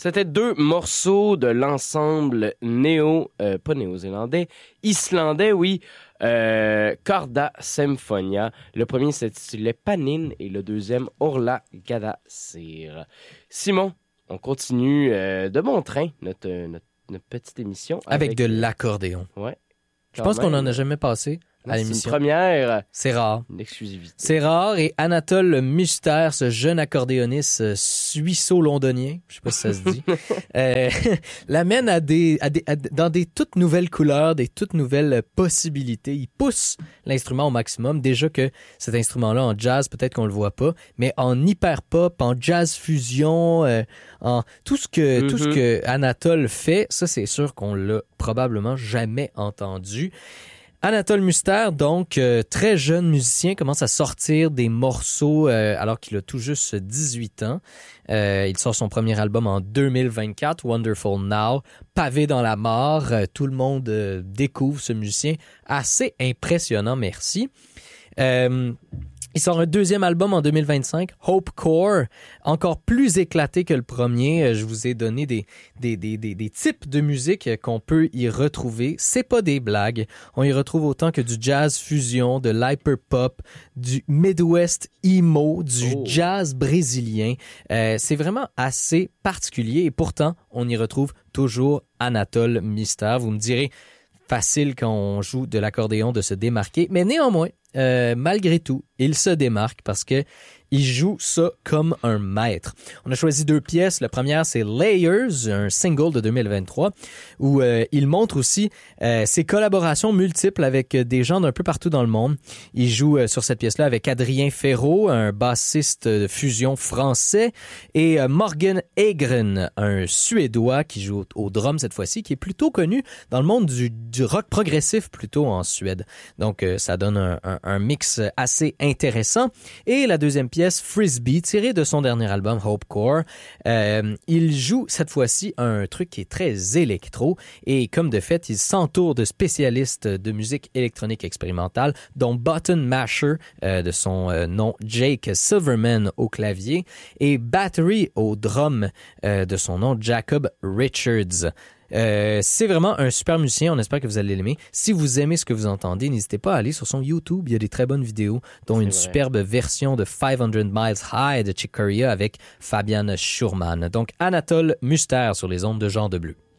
C'était deux morceaux de l'ensemble pas néo-zélandais, islandais, oui, Corda Symphonia. Le premier s'intitulait Panin et le deuxième Orla Gadasir. Simon, on continue de bon train notre petite émission. Avec de l'accordéon. Ouais. Je pense qu'on n'en a jamais passé à l'émission. C'est une première. C'est rare. Une exclusivité. C'est rare et Anatole Muster, ce jeune accordéoniste suisseau-londonien, je sais pas si ça se dit, l'amène dans des toutes nouvelles couleurs, des toutes nouvelles possibilités. Il pousse l'instrument au maximum. Déjà que cet instrument-là en jazz, peut-être qu'on le voit pas, mais en hyper-pop, en jazz fusion, en tout ce que Anatole fait, ça c'est sûr qu'on l'a probablement jamais entendu. Anatole Muster, donc très jeune musicien, commence à sortir des morceaux alors qu'il a tout juste 18 ans. Il sort son premier album en 2024, Wonderful Now, pavé dans la mort. Tout le monde découvre ce musicien assez impressionnant, merci. Il sort un deuxième album en 2025, Hope Core, encore plus éclaté que le premier. Je vous ai donné des types de musique qu'on peut y retrouver. C'est pas des blagues. On y retrouve autant que du jazz fusion, de l'hyperpop, du Midwest emo, du jazz brésilien. C'est vraiment assez particulier et pourtant, on y retrouve toujours Anatole Muster. Vous me direz, facile quand on joue de l'accordéon de se démarquer, mais néanmoins, malgré tout, il se démarque parce que il joue ça comme un maître. On a choisi deux pièces. La première, c'est Layers, un single de 2023, où il montre aussi ses collaborations multiples avec des gens d'un peu partout dans le monde. Il joue sur cette pièce-là avec Adrien Ferro, un bassiste de fusion français, et Morgan Egren, un Suédois qui joue au drum cette fois-ci, qui est plutôt connu dans le monde du rock progressif plutôt en Suède. Donc, ça donne un mix assez intéressant. Et la deuxième pièce, Frisbee, tirée de son dernier album Hope Core. Il joue cette fois-ci un truc qui est très électro et comme de fait, il s'entoure de spécialistes de musique électronique expérimentale, dont Button Masher, de son nom Jake Silverman au clavier, et Battery au drum, de son nom Jacob Richards. C'est vraiment un super musicien, on espère que vous allez l'aimer. Si vous aimez ce que vous entendez, n'hésitez pas à aller sur son YouTube, il y a des très bonnes vidéos, dont une superbe version de 500 Miles High de Chick Corea avec Fabian Schurman. Donc Anatole Muster sur les ondes de Jean de Bleu.